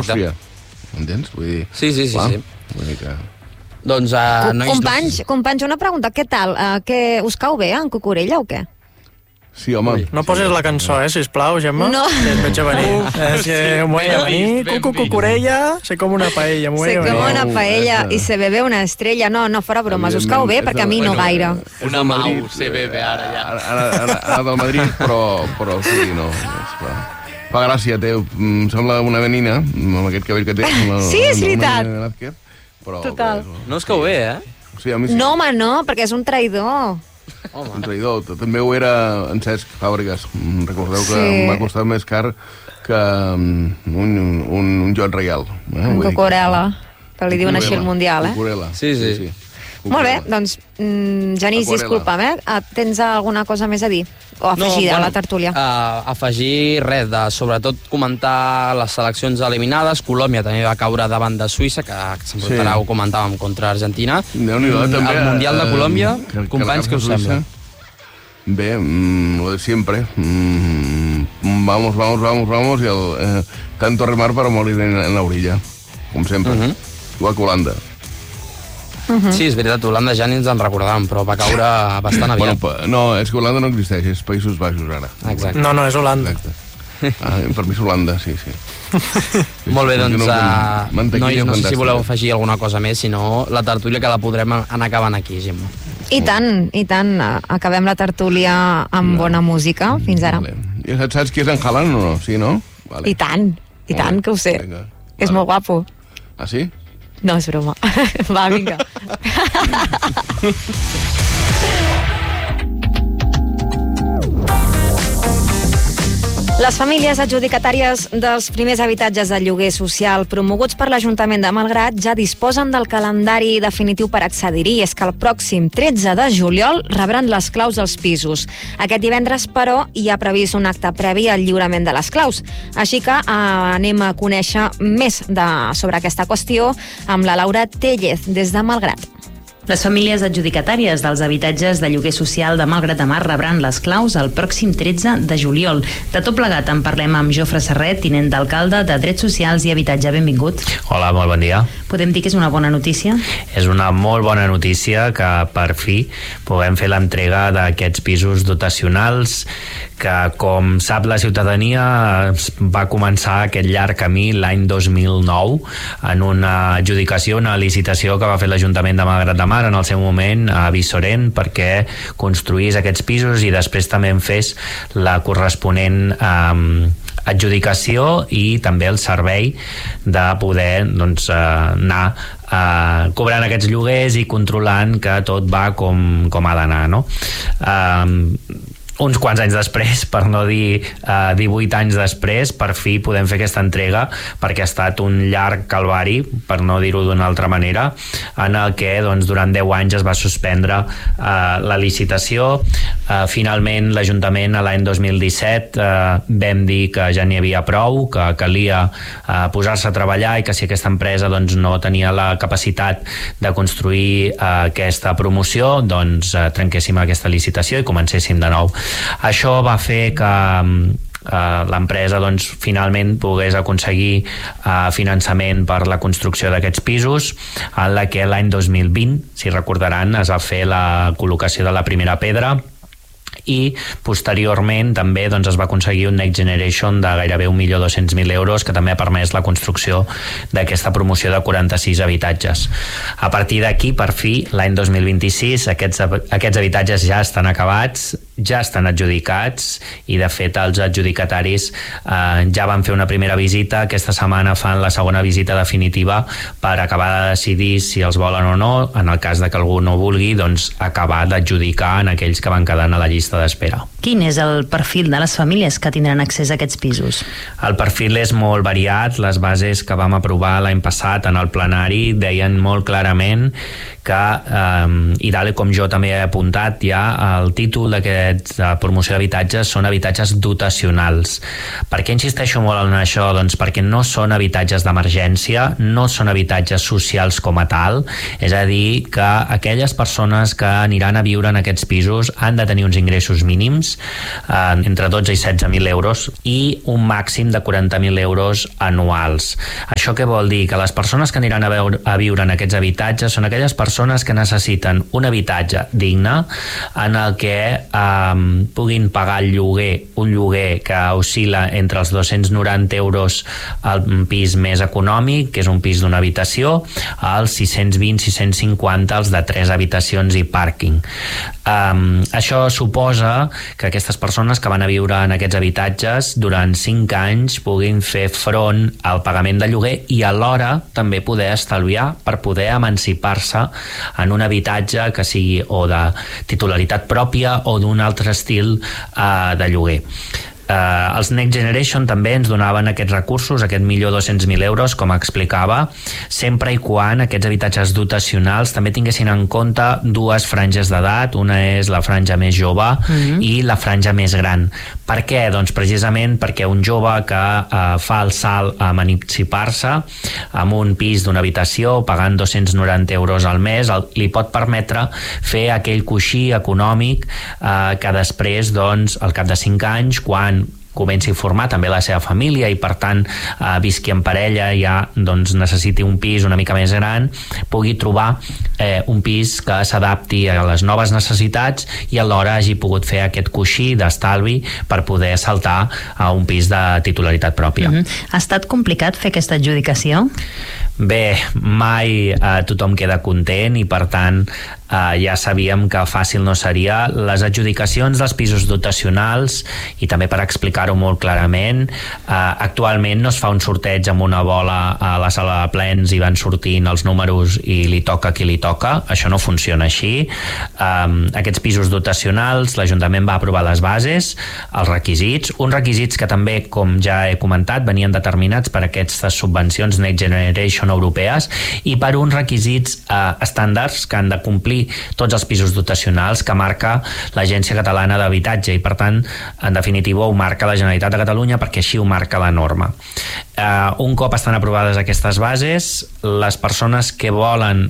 Àustria. Entens? Vull dir... Sí. Vull dir que... Doncs, nois... Companys, una pregunta. Què tal? Us cau bé en Cucurella o què? Sí, home. No poses la cançó, sisplau, Gemma. No. Que et veig a venir. Que m'ho veig a venir. Cucurella, sé com una paella. Sé com una paella i se bebe una estrella. No, fora bromes. Us cau bé? Perquè a mi no gaire. Una mau se bebe ara ja. Ara del Madrid, però sí, no. Fa gràcia, em sembla una venina, amb aquest cabell que té. Sí, és veritat. Total. No us cau bé, Sí, a mi sí. No, home, no, perquè és un traïdor. Un traïdor. També ho era en Cesc Fàbregas. Recordeu que em va costar més car que un Joan Reial. Un Cucurella, que li diuen així al Mundial, Cucurella. Sí. Molt bé, doncs, Genís, disculpa'm, tens alguna cosa més a dir? O afegir a la tertúlia? Afegir res, sobretot comentar les seleccions eliminades. Colòmbia també va caure davant de Suïssa, que s'enfrontarà, ho comentàvem, contra Argentina. El Mundial de Colòmbia, companys, què us sembla? Bé, lo de siempre. Vamos, y tanto remar para morir en la orilla, com sempre. Igual que Holanda. Sí, és veritat, Holanda ja ni ens en recordàvem, però va caure bastant aviat. No, és que Holanda no existeix, és Països Baixos ara. Exacte. No, és Holanda. Per mi és Holanda, sí. Molt bé, doncs, nois, no sé si voleu afegir alguna cosa més, si no, la tertúlia que la podrem anar acabant aquí, Gemma. I tant, acabem la tertúlia amb bona música, fins ara. I saps qui és en Haaland o no? Sí, no? I tant, que ho sé. És molt guapo. Ah, sí? No, és broma. Va, vinga. Les famílies adjudicatàries dels primers habitatges de lloguer social promoguts per l'Ajuntament de Malgrat ja disposen del calendari definitiu per accedir-hi. És que el pròxim 13 de juliol rebran les claus dels pisos. Aquest divendres, però, hi ha previst un acte previ al lliurament de les claus. Així que anem a conèixer més sobre aquesta qüestió amb la Laura Tellez, des de Malgrat. Les famílies adjudicatàries dels habitatges de lloguer social de Malgrat de Mar rebran les claus el pròxim 13 de juliol. De tot plegat en parlem amb Jofre Serret, tinent d'alcalde de Drets Socials i Habitatge. Benvingut. Hola, molt bon dia. Podem dir que és una bona notícia? És una molt bona notícia que per fi puguem fer l'entrega d'aquests pisos dotacionals que, com sap la ciutadania, va començar aquest llarg camí l'any 2009 en una adjudicació, una licitació que va fer l'Ajuntament de Malgrat de Mar en el seu moment a Bissorent perquè construís aquests pisos i després també en fes la corresponent adjudicació i també el servei de poder anar cobrant aquests lloguers i controlant que tot va com ha d'anar, no? Uns quants anys després, per no dir 18 anys després, per fi podem fer aquesta entrega, perquè ha estat un llarg calvari, per no dir-ho d'una altra manera, en el que durant 10 anys es va suspendre la licitació. Finalment, l'Ajuntament, l'any 2017, vam dir que ja n'hi havia prou, que calia posar-se a treballar i que si aquesta empresa no tenia la capacitat de construir aquesta promoció, trenquéssim aquesta licitació i comencéssim de nou. Això va fer que l'empresa finalment pogués aconseguir finançament per la construcció d'aquests pisos, en la que l'any 2020, si recordaran, es va fer la col·locació de la primera pedra i posteriorment també es va aconseguir un Next Generation de gairebé 1.200.000 euros que també ha permès la construcció d'aquesta promoció de 46 habitatges. A partir d'aquí, per fi, l'any 2026, aquests habitatges ja estan acabats, ja estan adjudicats i de fet els adjudicataris ja van fer una primera visita, aquesta setmana fan la segona visita definitiva per acabar de decidir si els volen o no, en el cas de que algú no vulgui, acabar d'adjudicar en aquells que van quedant a la llista d'espera. Quin és el perfil de les famílies que tindran accés a aquests pisos? El perfil és molt variat. Les bases que vam aprovar l'any passat en el plenari deien molt clarament que, i tal com jo també he apuntat ja, el títol d'aquesta promoció d'habitatges són habitatges dotacionals. Per què insisteixo molt en això? Doncs perquè no són habitatges d'emergència, no són habitatges socials com a tal, és a dir, que aquelles persones que aniran a viure en aquests pisos han de tenir uns ingressos mínims entre 12 i 16.000 euros i un màxim de 40.000 euros anuals. Això què vol dir? Que les persones que aniran a viure en aquests habitatges són aquelles persones que necessiten un habitatge digne en el que puguin pagar el lloguer, un lloguer que oscil·la entre els 290 euros al pis més econòmic, que és un pis d'una habitació, als 620-650 els de 3 habitacions i pàrquing. Això suposa que aquestes persones que van a viure en aquests habitatges durant 5 anys puguin fer front al pagament de lloguer i alhora també poder estalviar per poder emancipar-se en un habitatge que sigui o de titularitat pròpia o d'un altre estil de lloguer. Els Next Generation també ens donaven aquests recursos, aquest 1.200.000 euros, com explicava, sempre i quan aquests habitatges dotacionals també tinguessin en compte 2 franges d'edat, una és la franja més jove i la franja més gran. Per què? Doncs precisament perquè un jove que fa el salt a emancipar-se amb un pis d'una habitació pagant 290 euros al mes li pot permetre fer aquell coixí econòmic que després, doncs, al cap de 5 anys, quan comenci a formar també la seva família i per tant visqui en parella, ja doncs necessiti un pis una mica més gran, pugui trobar un pis que s'adapti a les noves necessitats i alhora hagi pogut fer aquest coixí d'estalvi per poder saltar a un pis de titularitat pròpia. Ha estat complicat fer aquesta adjudicació? Bé, mai tothom queda content i per tant ja sabíem que fàcil no seria. Les adjudicacions dels pisos dotacionals, i també per explicar-ho molt clarament, actualment no es fa un sorteig amb una bola a la sala de plens i van sortint els números i li toca qui li toca. Això no funciona així. Aquests pisos dotacionals, l'Ajuntament va aprovar les bases, els requisits, uns requisits que també, com ja he comentat, venien determinats per aquestes subvencions Next Generation europees i per uns requisits estàndards que han de complir tots els pisos dotacionals que marca l'Agència Catalana d'Habitatge i per tant, en definitiva, ho marca la Generalitat de Catalunya perquè així ho marca la norma. Un cop estan aprovades aquestes bases, les persones que volen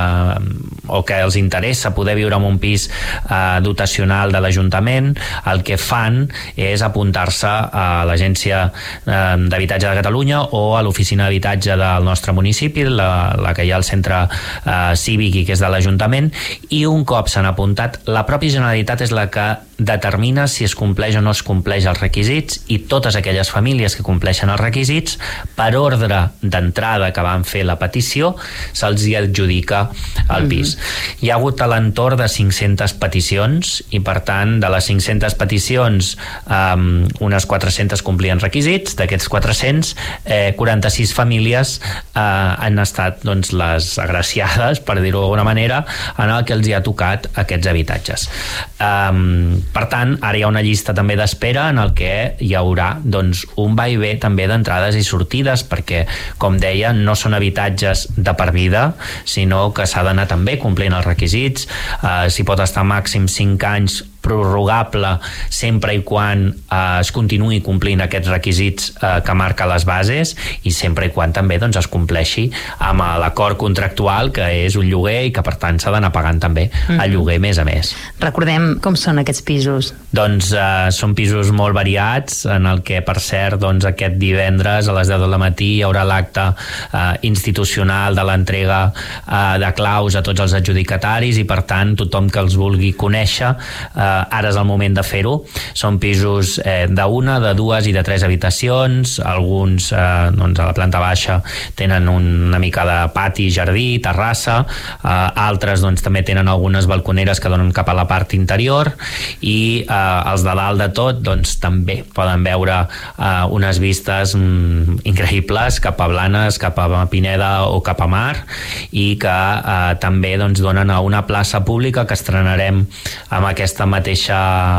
o que els interessa poder viure en un pis dotacional de l'Ajuntament, el que fan és apuntar-se a l'Agència d'Habitatge de Catalunya o a l'Oficina d'Habitatge del nostre municipi, la que hi ha al centre cívic i que és de l'Ajuntament, i un cop s'han apuntat, la pròpia Generalitat és la que determina si es compleix o no es compleix els requisits i totes aquelles famílies que compleixen els requisits, per ordre d'entrada que van fer la petició, se'ls hi adjudica el pis. Hi ha hagut a l'entorn de 500 peticions i per tant de les 500 peticions unes 400 complien requisits, d'aquests 400 46 famílies han estat doncs, les agraciades, per dir-ho d'alguna manera, en el que els hi ha tocat aquests habitatges. Per tant, ara hi ha una llista també d'espera en el que hi haurà doncs, un va i ve també d'entrades i sortides perquè, com deia, no són habitatges de per vida, sinó que s'ha d'anar també complint els requisits. S'hi pot estar màxim 5 anys prorrogable sempre i quan es continuï complint aquests requisits que marca les bases i sempre i quan també doncs, es compleixi amb l'acord contractual que és un lloguer i que per tant s'ha d'anar pagant també el lloguer mes a mes. Recordem com són aquests pisos. Doncs són pisos molt variats en el que per cert doncs, aquest divendres a les 10 del matí hi haurà l'acte institucional de l'entrega de claus a tots els adjudicataris i per tant tothom que els vulgui conèixer ara és el moment de fer-ho. Són pisos d'una, de 2 i de 3 habitacions, alguns doncs a la planta baixa tenen una mica de pati, jardí, terrassa, altres doncs també tenen algunes balconeres que donen cap a la part interior i els de dalt de tot doncs també poden veure unes vistes increïbles cap a Blanes, cap a Pineda o cap a Mar i que també doncs donen a una plaça pública que estrenarem amb aquesta mateixa mateixa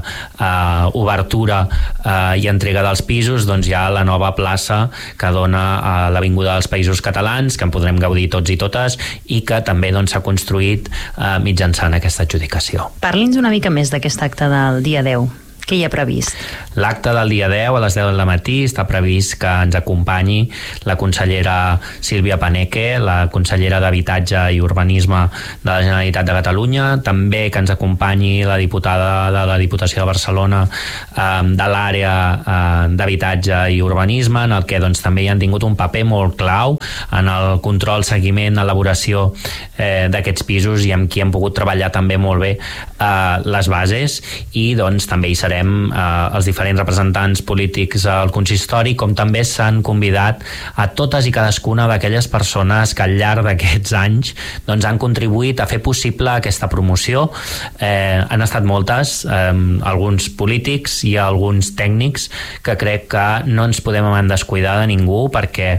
obertura i entrega dels pisos, doncs hi ha la nova plaça que dona a l'Avinguda dels Països Catalans, que en podrem gaudir tots i totes, i que també doncs, s'ha construït mitjançant aquesta adjudicació. Parli'ns una mica més d'aquest acte del dia 10. Què hi ha previst? L'acte del dia 10 a les 10 del matí està previst que ens acompanyi la consellera Sílvia Paneque, la consellera d'Habitatge i Urbanisme de la Generalitat de Catalunya, també que ens acompanyi la diputada de la Diputació de Barcelona de l'àrea d'Habitatge i Urbanisme, en el que doncs, també hi han tingut un paper molt clau en el control, seguiment, elaboració d'aquests pisos i amb qui hem pogut treballar també molt bé les bases, i doncs també hi serem els diferents representants polítics al consistori, com també s'han convidat a totes i cadascuna d'aquelles persones que al llarg d'aquests anys doncs, han contribuït a fer possible aquesta promoció. Han estat moltes, alguns polítics i alguns tècnics, que crec que no ens podem descuidar de ningú, perquè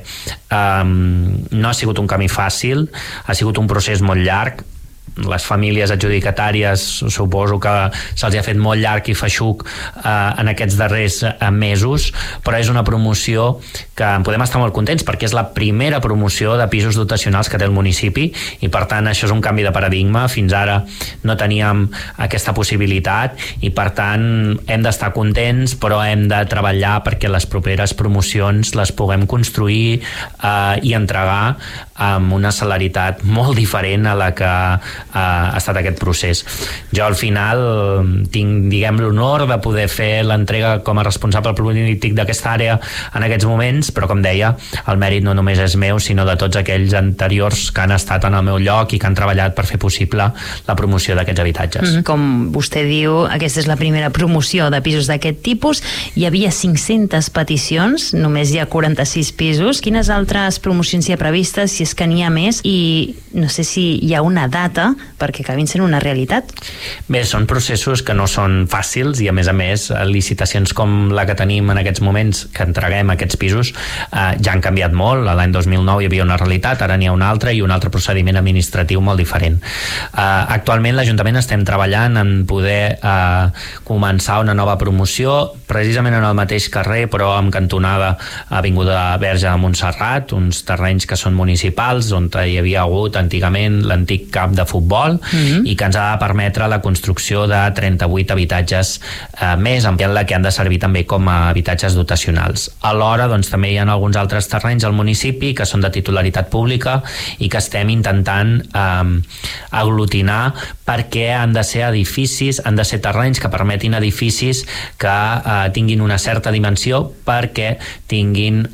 no ha sigut un camí fàcil, ha sigut un procés molt llarg. Les famílies adjudicatàries suposo que se'ls ha fet molt llarg i feixuc en aquests darrers mesos, però és una promoció que en podem estar molt contents perquè és la primera promoció de pisos dotacionals que té el municipi, i per tant això és un canvi de paradigma. Fins ara no teníem aquesta possibilitat i per tant hem d'estar contents, però hem de treballar perquè les properes promocions les puguem construir i entregar amb una celeritat molt diferent a la que ha estat aquest procés. Jo al final tinc, diguem, l'honor de poder fer l'entrega com a responsable polític d'aquesta àrea en aquests moments, però com deia, el mèrit no només és meu, sinó de tots aquells anteriors que han estat en el meu lloc i que han treballat per fer possible la promoció d'aquests habitatges. Com vostè diu, aquesta és la primera promoció de pisos d'aquest tipus. Hi havia 500 peticions, només hi ha 46 pisos. Quines altres promocions hi ha previstes, si és que n'hi ha més, i no sé si hi ha una data perquè acabin sent una realitat? Bé, són processos que no són fàcils i a més licitacions com la que tenim en aquests moments, que entreguem aquests pisos, ja han canviat molt. L'any 2009 hi havia una realitat, ara n'hi ha una altra i un altre procediment administratiu molt diferent. Actualment l'Ajuntament estem treballant en poder començar una nova promoció, precisament en el mateix carrer, però amb cantonada Avinguda Verge de Montserrat, uns terrenys que són municipals, on hi havia hagut antigament l'antic camp de futbol, i que ens ha de permetre la construcció de 38 habitatges més, en la que han de servir també com a habitatges dotacionals. Alhora, doncs, també hi ha alguns altres terrenys al municipi que són de titularitat pública i que estem intentant aglutinar, perquè han de ser edificis, han de ser terrenys que permetin edificis que tinguin una certa dimensió, perquè tinguin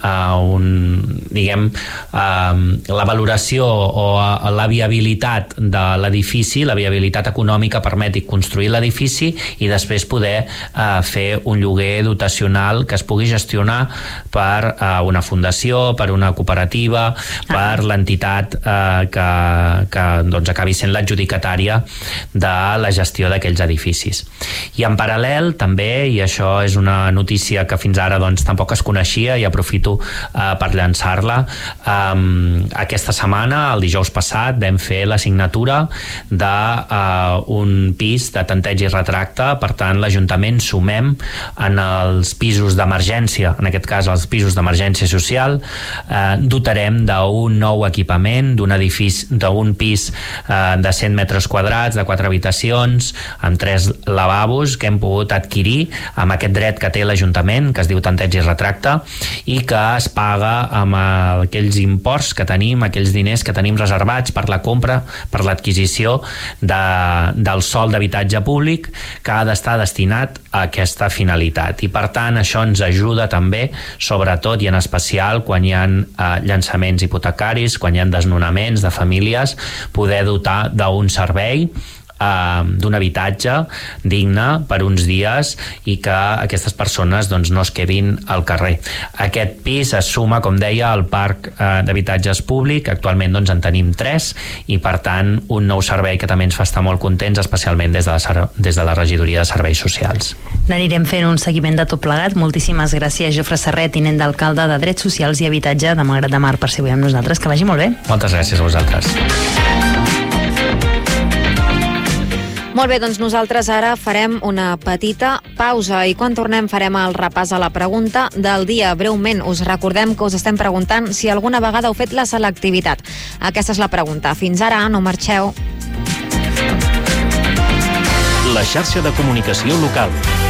la valoració o la viabilitat de l'edifici, la viabilitat econòmica permeti construir l'edifici i després poder fer un lloguer dotacional que es pugui gestionar per una fundació, per una cooperativa, per l'entitat que doncs acabi sent l'adjudicatària de la gestió d'aquells edificis. I en paral·lel també, i això és una notícia que fins ara doncs tampoc es coneixia i aprofito per llançar-la, aquesta setmana, el dijous passat, vam fer la signatura d'un pis de tanteig i retracte. Per tant, l'Ajuntament sumem en els pisos d'emergència, en aquest cas els pisos d'emergència social, dotarem d'un nou equipament, d'un pis de 100 metres quadrats, de 4 habitacions, amb 3 lavabos, que hem pogut adquirir amb aquest dret que té l'Ajuntament, que es diu tanteig i retracte, i que es paga amb aquells imports que tenim, aquells diners que tenim reservats per la compra, per l'adquisició del sòl d'habitatge públic, que ha d'estar destinat a aquesta finalitat. I per tant això ens ajuda també, sobretot i en especial quan hi ha llançaments hipotecaris, quan hi ha desnonaments de famílies, poder dotar d'un servei, d'un habitatge digne per uns dies, i que aquestes persones doncs, no es quedin al carrer. Aquest pis es suma, com deia, al parc d'habitatges públic. Actualment doncs, en tenim 3, i per tant un nou servei que també ens fa estar molt contents, especialment des de la Regidoria de Serveis Socials. N'anirem fent un seguiment de tot plegat. Moltíssimes gràcies, Jofre Serret, tinent d'alcalde de Drets Socials i Habitatge de Malgrat de Mar, per ser avui amb nosaltres. Que vagi molt bé. Moltes gràcies a vosaltres. Molt bé, doncs nosaltres ara farem una petita pausa i quan tornem farem el repàs a la pregunta del dia. Breument, us recordem que us estem preguntant si alguna vegada heu fet la selectivitat. Aquesta és la pregunta. Fins ara, no marxeu. La xarxa de comunicació local.